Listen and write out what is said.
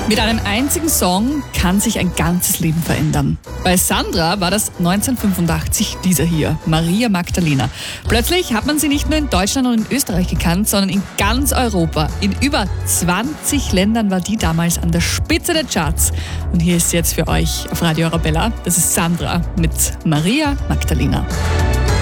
Mit einem einzigen Song kann sich ein ganzes Leben verändern. Bei Sandra war das 1985 dieser hier, Maria Magdalena. Plötzlich hat man sie nicht nur in Deutschland und in Österreich gekannt, sondern in ganz Europa. In über 20 Ländern war die damals an der Spitze der Charts. Und hier ist sie jetzt für euch auf Radio Arabella. Das ist Sandra mit Maria Magdalena.